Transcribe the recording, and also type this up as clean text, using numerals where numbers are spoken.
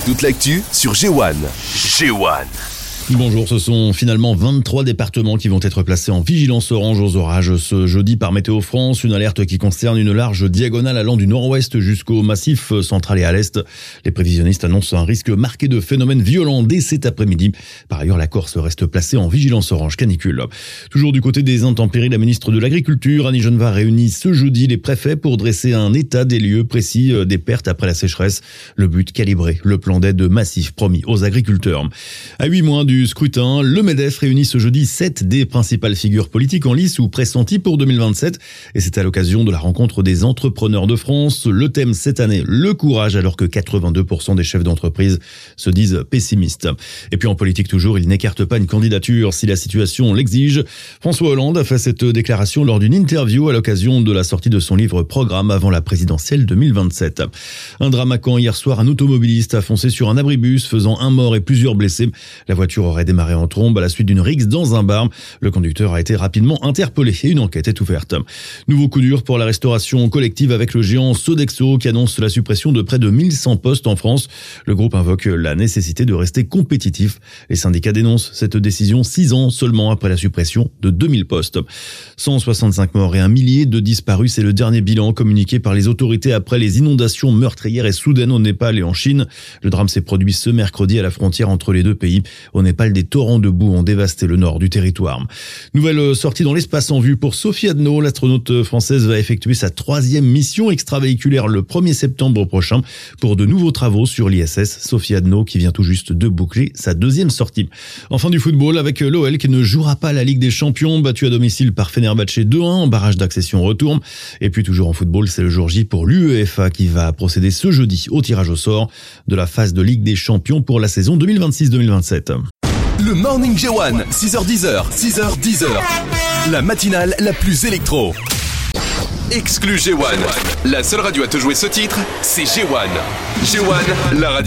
Toute l'actu sur G1. G1. Bonjour, ce sont finalement 23 départements qui vont être placés en vigilance orange aux orages ce jeudi par Météo France. Une alerte qui concerne une large diagonale allant du nord-ouest jusqu'au massif central et à l'est. Les prévisionnistes annoncent un risque marqué de phénomènes violents dès cet après-midi. Par ailleurs, la Corse reste placée en vigilance orange canicule. Toujours du côté des intempéries, la ministre de l'Agriculture, Annie Genevard, réunit ce jeudi les préfets pour dresser un état des lieux précis des pertes après la sécheresse. Le but, calibrer le plan d'aide massif promis aux agriculteurs. À 8 mois du scrutin, le MEDEF réunit ce jeudi 7 des principales figures politiques en lice ou pressenties pour 2027. Et c'est à l'occasion de la rencontre des entrepreneurs de France. Le thème cette année, le courage, alors que 82% des chefs d'entreprise se disent pessimistes. Et puis en politique toujours, il n'écarte pas une candidature si la situation l'exige. François Hollande a fait cette déclaration lors d'une interview à l'occasion de la sortie de son livre Programme avant la présidentielle 2027. Un drame à Caen hier soir, un automobiliste a foncé sur un abribus faisant un mort et plusieurs blessés. La voiture aurait démarré en trombe à la suite d'une rixe dans un bar. Le conducteur a été rapidement interpellé et une enquête est ouverte. Nouveau coup dur pour la restauration collective avec le géant Sodexo qui annonce la suppression de près de 1100 postes en France. Le groupe invoque la nécessité de rester compétitif. Les syndicats dénoncent cette décision 6 ans seulement après la suppression de 2000 postes. 165 morts et 1 millier de disparus, c'est le dernier bilan communiqué par les autorités après les inondations meurtrières et soudaines au Népal et en Chine. Le drame s'est produit ce mercredi à la frontière entre les deux pays. Au Népal, des torrents de boue ont dévasté le nord du territoire. Nouvelle sortie dans l'espace en vue pour Sophie Adno. L'astronaute française va effectuer sa 3e mission extravéhiculaire le 1er septembre prochain pour de nouveaux travaux sur l'ISS. Sophie Adno qui vient tout juste de boucler sa 2e sortie. Enfin du football avec l'OL qui ne jouera pas la Ligue des Champions, battu à domicile par Fenerbahçe 2-1 en barrage d'accession retour. Et puis toujours en football, c'est le jour J pour l'UEFA qui va procéder ce jeudi au tirage au sort de la phase de Ligue des Champions pour la saison 2026-2027. Le Morning G1, 6h10, 6h10. La matinale la plus électro. Exclu G1. La seule radio à te jouer ce titre, c'est G1. G1, la radio.